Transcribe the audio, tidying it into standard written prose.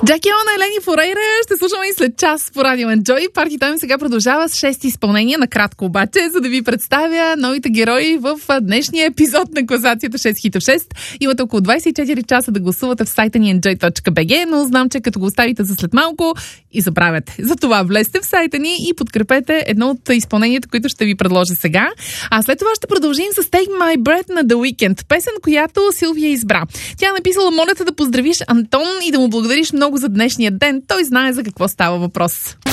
Джаки Она, Елени Форейра ще слушаме и след час по Радио Enjoy. Парти Тайм сега продължава с 6 изпълнения, накратко обаче, за да ви представя новите герои в днешния епизод на класацията 6 хита в 6. Имате около 24 часа да гласувате в сайта ни enjoy.bg, но знам, че като го оставите за след малко и забравяте. Затова влезте в сайта ни и подкрепете едно от изпълненията, които ще ви предложа сега. А след това ще продължим с Take My Breath на The Weeknd, песен, която Силвия избра. Тя написала: моля те да поздравиш Антон и да му благодариш много за днешния ден. Той знае за какво става въпрос.